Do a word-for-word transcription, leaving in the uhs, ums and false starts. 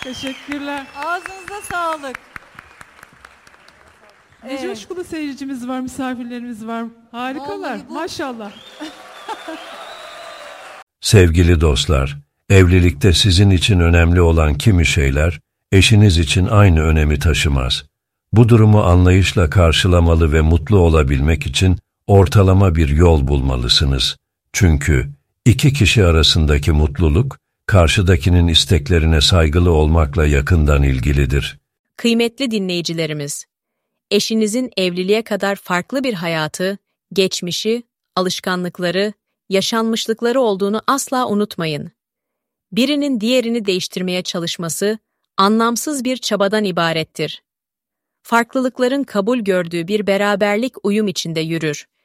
Teşekkürler. Ağzınıza sağlık. Ne Evet. coşkulu seyircimiz var, misafirlerimiz var. Harikalar, Vallahi bu- maşallah. Sevgili dostlar, evlilikte sizin için önemli olan kimi şeyler, eşiniz için aynı önemi taşımaz. Bu durumu anlayışla karşılamalı ve mutlu olabilmek için ortalama bir yol bulmalısınız. Çünkü iki kişi arasındaki mutluluk, karşıdakinin isteklerine saygılı olmakla yakından ilgilidir. Kıymetli dinleyicilerimiz, eşinizin evliliğe kadar farklı bir hayatı, geçmişi, alışkanlıkları, yaşanmışlıkları olduğunu asla unutmayın. Birinin diğerini değiştirmeye çalışması, anlamsız bir çabadan ibarettir. Farklılıkların kabul gördüğü bir beraberlik uyum içinde yürür